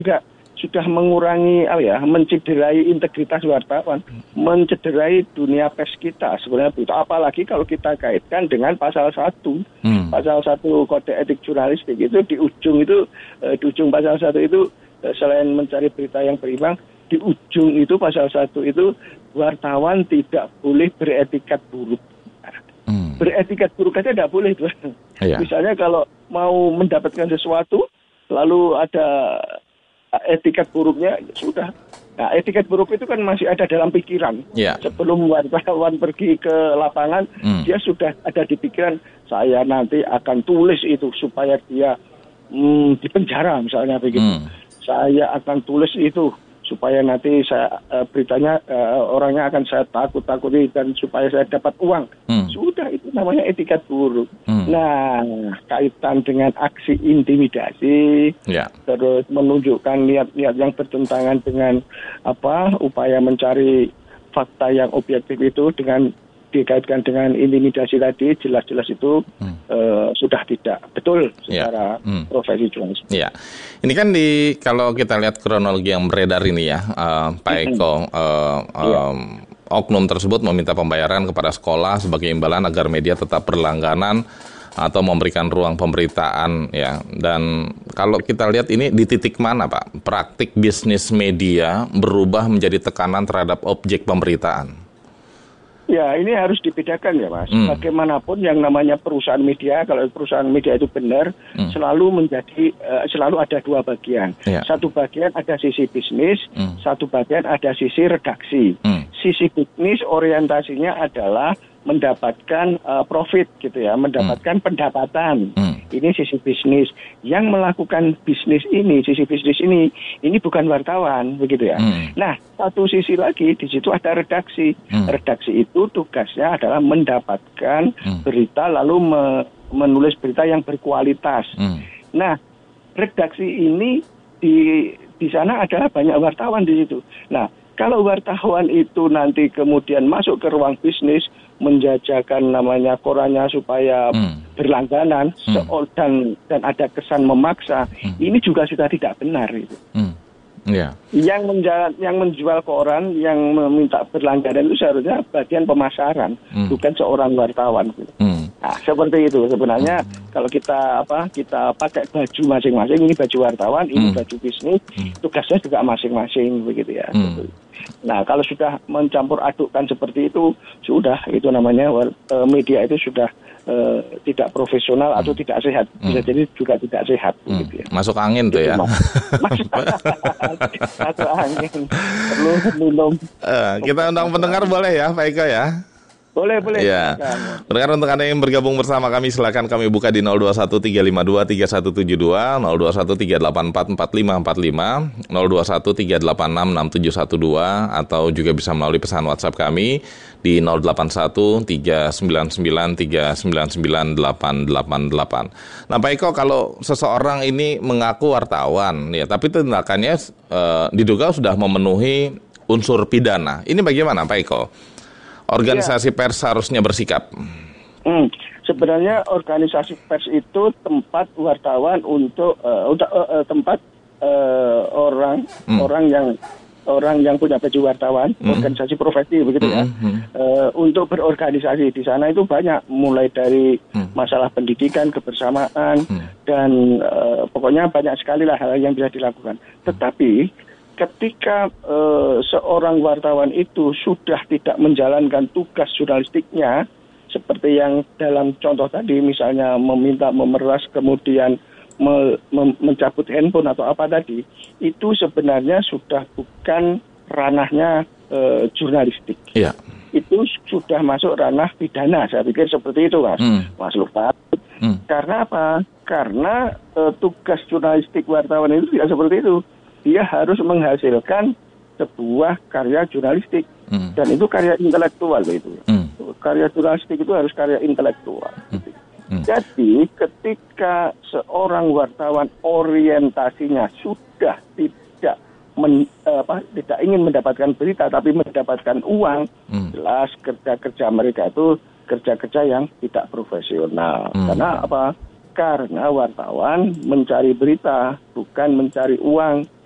juga sudah mengurangi mencederai integritas wartawan, mencederai dunia pers kita sebenarnya itu. Apalagi kalau kita kaitkan dengan pasal 1. Pasal 1 Kode Etik Jurnalistik itu di ujung pasal 1 itu selain mencari berita yang berimbang, di ujung itu pasal 1 itu wartawan tidak boleh beretikat buruk. Beretikat buruk aja tidak boleh tuh. Iya. Misalnya kalau mau mendapatkan sesuatu lalu ada etiket buruknya, sudah. Nah, etiket buruk itu kan masih ada dalam pikiran. Yeah. Sebelum wartawan pergi ke lapangan, dia sudah ada di pikiran, saya nanti akan tulis itu supaya dia dipenjara misalnya begitu. Saya akan tulis itu supaya nanti beritanya orangnya akan saya takuti dan supaya saya dapat uang. Sudah, itu namanya etiket buruk. Nah, kaitan dengan aksi intimidasi, terus menunjukkan niat-niat yang bertentangan dengan upaya mencari fakta yang objektif itu dengan dikaitkan dengan intimidasi tadi, jelas-jelas itu sudah tidak betul secara profesi jurnalis. Ya, ini kan kalau kita lihat kronologi yang beredar ini ya, Pak Eko, oknum tersebut meminta pembayaran kepada sekolah sebagai imbalan agar media tetap berlangganan atau memberikan ruang pemberitaan ya. Dan kalau kita lihat ini di titik mana Pak, praktik bisnis media berubah menjadi tekanan terhadap objek pemberitaan? Ya, ini harus dibedakan ya Mas. Bagaimanapun yang namanya perusahaan media, kalau perusahaan media itu benar, selalu ada dua bagian. Satu bagian ada sisi bisnis, satu bagian ada sisi redaksi. Sisi bisnis orientasinya adalah mendapatkan profit gitu ya, mendapatkan pendapatan. Ini sisi bisnis. Yang melakukan bisnis ini, sisi bisnis ini bukan wartawan begitu ya. Nah, satu sisi lagi di situ ada redaksi. Redaksi itu tugasnya adalah mendapatkan berita lalu menulis berita yang berkualitas. Nah, redaksi ini di sana adalah banyak wartawan di situ. Nah, kalau wartawan itu nanti kemudian masuk ke ruang bisnis, menjajakan namanya korannya supaya berlangganan dan ada kesan memaksa, ini juga sudah tidak benar itu. Yang menjual koran, yang meminta berlangganan itu seharusnya bagian pemasaran, bukan seorang wartawan. Nah, seperti itu sebenarnya. Kalau kita pakai baju masing-masing, ini baju wartawan, ini baju bisnis, tugasnya juga masing-masing begitu ya. Nah, kalau sudah mencampur adukkan seperti itu, sudah itu namanya media itu sudah tidak profesional atau tidak sehat. Bisa jadi juga tidak sehat begitu ya. Masuk angin tuh ya. Masuk angin. Perlu minum. Kita undang pendengar boleh ya, Pak Eko ya? Boleh. Ya. Pendengar, untuk Anda yang bergabung bersama kami, silakan kami buka di 0213523172, 0213844545, 0213866712, atau juga bisa melalui pesan WhatsApp kami di 081399399888. Nah, Pak Eko, kalau seseorang ini mengaku wartawan ya, tapi tindakannya diduga sudah memenuhi unsur pidana. Ini bagaimana, Pak Eko? Organisasi pers harusnya bersikap. Sebenarnya organisasi pers itu tempat wartawan untuk tempat orang yang punya baju wartawan, organisasi profesi begitu ya, untuk berorganisasi. Di sana itu banyak, mulai dari masalah pendidikan, kebersamaan, dan pokoknya banyak sekali lah hal yang bisa dilakukan. Tetapi ketika seorang wartawan itu sudah tidak menjalankan tugas jurnalistiknya, seperti yang dalam contoh tadi, misalnya meminta memeras kemudian mencabut handphone atau apa tadi, itu sebenarnya sudah bukan ranahnya jurnalistik. Yeah. Itu sudah masuk ranah pidana, saya pikir seperti itu Mas Lukman. Karena apa? Karena tugas jurnalistik wartawan itu tidak seperti itu. Dia harus menghasilkan sebuah karya jurnalistik, dan itu karya intelektual itu. Karya jurnalistik itu harus karya intelektual. Jadi ketika seorang wartawan orientasinya sudah tidak ingin mendapatkan berita tapi mendapatkan uang, jelas kerja-kerja mereka itu kerja-kerja yang tidak profesional. Karena apa? Karena wartawan mencari berita, bukan mencari uang.